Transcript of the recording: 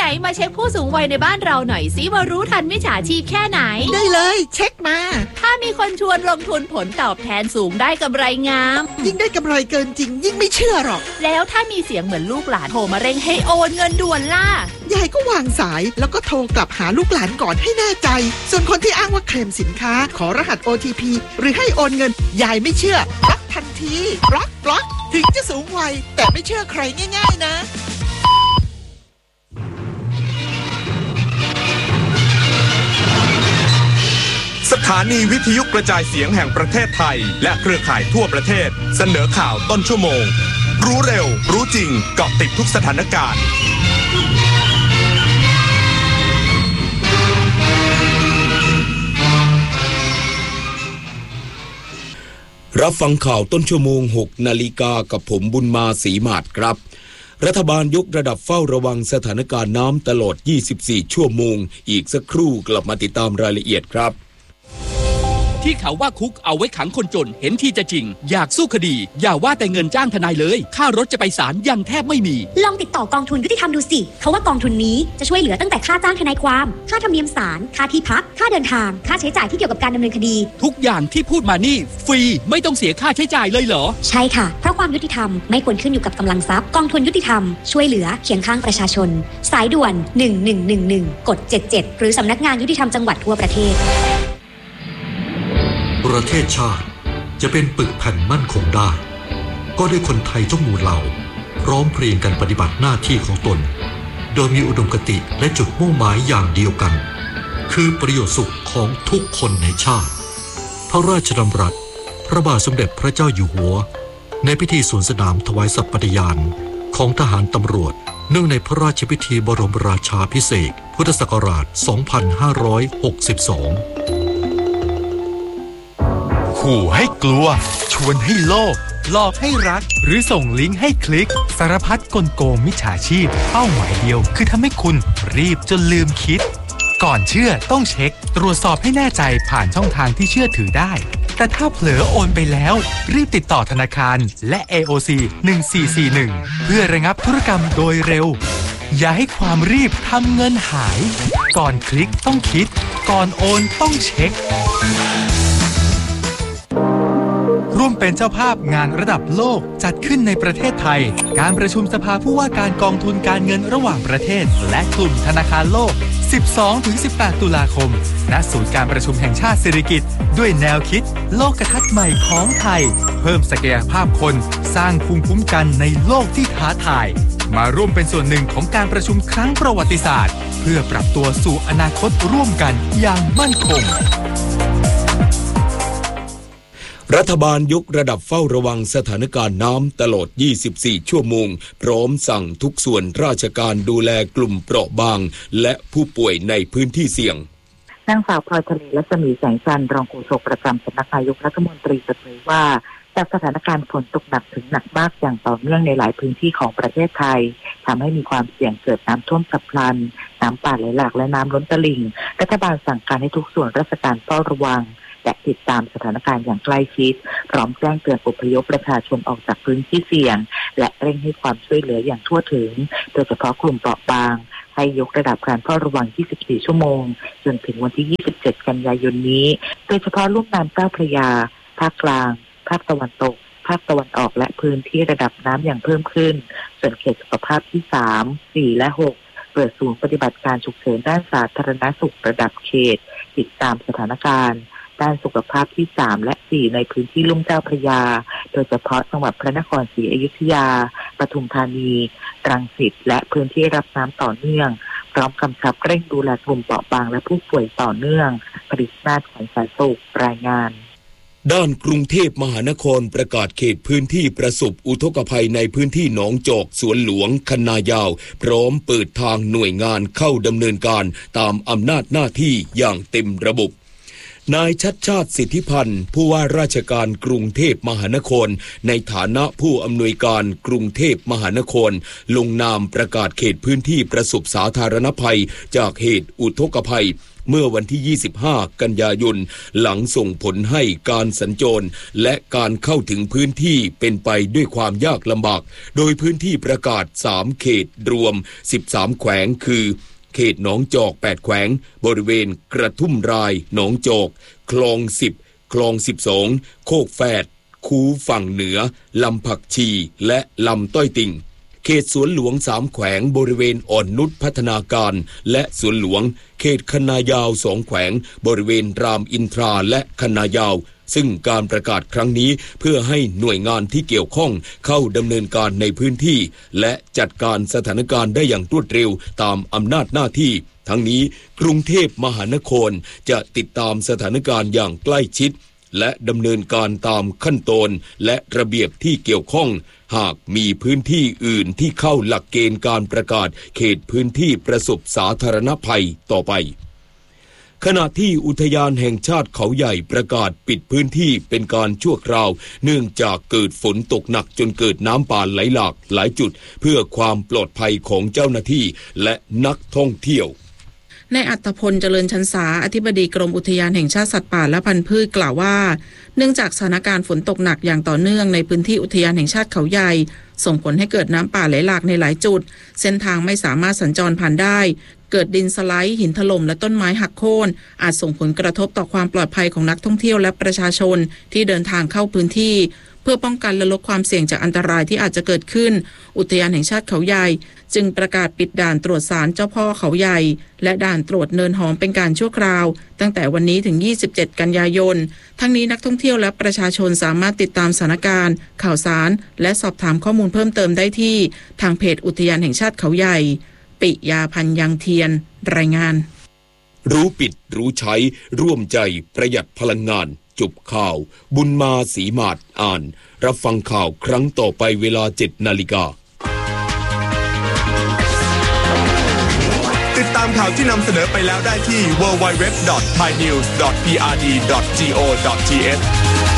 มาเช็คผู้สูงวัยในบ้านเราหน่อยสิว่ารู้ทันมิจฉาชีพแค่ไหนได้เลยเช็คมาถ้ามีคนชวนลงทุนผลตอบแทนสูงได้กำไรงามยิ่งได้กำไรเกินจริงยิ่งไม่เชื่อหรอกแล้วถ้ามีเสียงเหมือนลูกหลานโทรมาเร่งให้โอนเงินด่วนล่ะยายก็วางสายแล้วก็โทรกลับหาลูกหลานก่อนให้แน่ใจส่วนคนที่อ้างว่าเคลมสินค้าขอรหัส OTP หรือให้โอนเงินยายไม่เชื่อบล็อกทันทีบล็อกถึงจะสูงวัยแต่ไม่เชื่อใครง่ายๆนะสถานีวิทยุกระจายเสียงแห่งประเทศไทยและเครือข่ายทั่วประเทศเสนอข่าวต้นชั่วโมงรู้เร็วรู้จริงเกาะติดทุกสถานการณ์รับฟังข่าวต้นชั่วโมง 6 นาฬิกากับผมบุญมาศรีมาศครับรัฐบาลยกระดับเฝ้าระวังสถานการณ์น้ำตลอด 24 ชั่วโมงอีกสักครู่กลับมาติดตามรายละเอียดครับที่เขาว่าคุกเอาไว้ขังคนจนเห็นที่จะจริงอยากสู้คดีอย่าว่าแต่เงินจ้างทนายเลยค่ารถจะไปศาลยังแทบไม่มีลองติดต่อกองทุนยุติธรรมดูสิเขาว่ากองทุนนี้จะช่วยเหลือตั้งแต่ค่าจ้างทนายความค่าธรรมเนียมศาลค่าที่พักค่าเดินทางค่าใช้จ่ายที่เกี่ยวกับการดำเนินคดีทุกอย่างที่พูดมานี่ฟรีไม่ต้องเสียค่าใช้จ่ายเลยเหรอใช่ค่ะเพราะความยุติธรรมไม่ควรขึ้นอยู่กับกำลังทรัพย์กองทุนยุติธรรมช่วยเหลือเคียงข้างประชาชนสายด่วน1111กด77หรือสำนักงานยุติธรรมจังหวัดทั่วประเทศประเทศชาติจะเป็นปึกแผ่นมั่นคงได้ก็ด้วยคนไทยทุกหมู่เหล่าพร้อมเพรียงกันปฏิบัติหน้าที่ของตนโดยมีอุดมคติและจุดมุ่งหมายอย่างเดียวกันคือประโยชน์สุขของทุกคนในชาติพระราชดำรัสพระบาทสมเด็จพระเจ้าอยู่หัวในพิธีสวนสนามถวายสัตย์ปฏิญาณของทหารตำรวจเนื่องในพระราชพิธีบรมราชาภิเษกพุทธศักราช 2562 ขู่ให้กลัวชวนให้โลภหลอกให้รักหรือส่งลิงก์ให้คลิกสารพัดกลโกงมิจฉาชีพเป้าหมายเดียวคือทำให้คุณรีบจนลืมคิดก่อนเชื่อต้องเช็คตรวจสอบให้แน่ใจผ่านช่องทางที่เชื่อถือได้แต่ถ้าเผลอโอนไปแล้วรีบติดต่อธนาคารและ AOC 1441เพื่อระงับธุรกรรมโดยเร็วอย่าให้ความรีบทำเงินหายก่อนคลิกต้องคิดก่อนโอนต้องเช็คร่วมเป็นเจ้าภาพงานระดับโลกจัดขึ้นในประเทศไทยการประชุมสภาผู้ว่าการกองทุนการเงินระหว่างประเทศและกลุ่มธนาคารโลก 12-18 ตุลาคมณศูนย์การประชุมแห่งชาติสิริกิติ์ด้วยแนวคิดโลกทัศน์ใหม่ของไทยเพิ่มศักยภาพคนสร้างภูมิคุ้มกันในโลกที่ท้าทายมาร่วมเป็นส่วนหนึ่งของการประชุมครั้งประวัติศาสตร์เพื่อปรับตัวสู่อนาคตร่วมกันอย่างมั่นคงรัฐบาลยกระดับเฝ้าระวังสถานการณ์น้ำตลอด 24 ชั่วโมงพร้อมสั่งทุกส่วนราชการดูแลกลุ่มเปราะบางและผู้ป่วยในพื้นที่เสี่ยงนางสาวพลอยทะเลรัศมีแสงจันทร์รองโฆษกประจำสำนักนายกรัฐมนตรีเปิดเผยว่าจากสถานการณ์ฝนตกหนักถึงหนักมากอย่างต่อเนื่องในหลายพื้นที่ของประเทศไทยทำให้มีความเสี่ยงเกิดน้ำท่วมฉับพลันน้ำป่าไหลหลากและน้ำล้นตลิ่งรัฐบาลสั่งการให้ทุกส่วนราชการเฝ้าระวังและติดตามสถานการณ์อย่างใกล้ชิดพร้อมแจ้งเตือนอพยพประชาชนออกจากพื้นที่เสี่ยงและเร่งให้ความช่วยเหลืออย่างทั่วถึงโดยเฉพาะกลุ่มเปราะบางให้ยกระดับการเฝ้าระวัง 24 ชั่วโมงจนถึงวันที่ 27 กันยายนนี้โดยเฉพาะลุ่มน้ำเจ้าพระยาภาคกลางภาคตะวันตกภาคตะวันออกและพื้นที่ระดับน้ำอย่างเพิ่มขึ้นส่วนเขตสุขภาพที่ 3, 4 และ 6 เปิดศูนย์ปฏิบัติการฉุกเฉินด้านสาธารณสุขระดับเขตติดตามสถานการณ์ด้านสุขภาพที่ 3 และ 4 ในพื้นที่ลุ่มเจ้าพระยาโดยเฉพาะจังหวัดพระนครศรีอยุธยาปทุมธานีรังสิตและพื้นที่รับน้ำต่อเนื่องพร้อมกำชับเร่งดูแลกลุ่มเปราะบางและผู้ป่วยต่อเนื่องปริศนาถของสาธารณสุขรายงานด้านกรุงเทพมหานครประกาศเขตพื้นที่ประสบอุทกภัยในพื้นที่หนองจอกสวนหลวงคันนายาวพร้อมเปิดทางหน่วยงานเข้าดำเนินการตามอำนาจหน้าที่อย่างเต็มระบบนายชัชชาติสิทธิพันธ์ผู้ว่าราชการกรุงเทพมหานครในฐานะผู้อำนวยการกรุงเทพมหานครลงนามประกาศเขตพื้นที่ประสบสาธารณภัยจากเหตุอุทกภัยเมื่อวันที่ 25 กันยายนหลังส่งผลให้การสัญจรและการเข้าถึงพื้นที่เป็นไปด้วยความยากลำบากโดยพื้นที่ประกาศ3เขตรวม13แขวงคือเขตหนองจอก8แขวงบริเวณกระทุ่มรายหนองจอกคลอง10คลอง12โคกแฝดคูฝั่งเหนือลำผักชีและลำต้อยติ่งเขตสวนหลวง3แขวงบริเวณอ่อนนุชพัฒนาการและสวนหลวงเขตคณายาว2แขวงบริเวณรามอินทราและคณายาวซึ่งการประกาศครั้งนี้เพื่อให้หน่วยงานที่เกี่ยวข้องเข้าดำเนินการในพื้นที่และจัดการสถานการณ์ได้อย่างรวดเร็วตามอำนาจหน้าที่ทั้งนี้กรุงเทพมหานครจะติดตามสถานการณ์อย่างใกล้ชิดและดำเนินการตามขั้นตอนและระเบียบที่เกี่ยวข้องหากมีพื้นที่อื่นที่เข้าหลักเกณฑ์การประกาศเขตพื้นที่ประสบสาธารณภัยต่อไปขณะที่อุทยานแห่งชาติเขาใหญ่ประกาศปิดพื้นที่เป็นการชั่วคราวเนื่องจากเกิดฝนตกหนักจนเกิดน้ำป่าไหลหลากหลายจุดเพื่อความปลอดภัยของเจ้าหน้าที่และนักท่องเที่ยวนายอัตพลเจริญชันษาอธิบดีกรมอุทยานแห่งชาติสัตว์ป่าและพันธุ์พืชกล่าวว่าเนื่องจากสถานการณ์ฝนตกหนักอย่างต่อเนื่องในพื้นที่อุทยานแห่งชาติเขาใหญ่ส่งผลให้เกิดน้ำป่าไหลหลากในหลายจุดเส้นทางไม่สามารถสัญจรผ่านได้เกิดดินสไลด์หินถล่มและต้นไม้หักโค่นอาจส่งผลกระทบต่อความปลอดภัยของนักท่องเที่ยวและประชาชนที่เดินทางเข้าพื้นที่เพื่อป้องกันและลดความเสี่ยงจากอันตรายที่อาจจะเกิดขึ้นอุทยานแห่งชาติเขาใหญ่จึงประกาศปิดด่านตรวจศาลเจ้าพ่อเขาใหญ่และด่านตรวจเนินหอมเป็นการชั่วคราวตั้งแต่วันนี้ถึง27กันยายนทั้งนี้นักท่องเที่ยวและประชาชนสามารถติดตามสถานการณ์ข่าวสารและสอบถามข้อมูลเพิ่มเติมได้ที่ทางเพจอุทยานแห่งชาติเขาใหญ่ปิยาพันธ์ยังเทียนรายงานรู้ปิดรู้ใช้ร่วมใจประหยัดพลังงานจบข่าวบุญมาศรีมาศอ่านรับฟังข่าวครั้งต่อไปเวลา 7:00 น. ติดตามข่าวที่นำเสนอไปแล้วได้ที่ www.thainews.prd.go.th